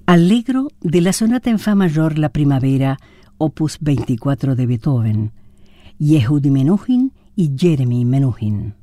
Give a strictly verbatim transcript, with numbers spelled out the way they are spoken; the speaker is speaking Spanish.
Allegro de la sonata en fa mayor La Primavera, opus veinticuatro de Beethoven, Yehudi Menuhin y Jeremy Menuhin.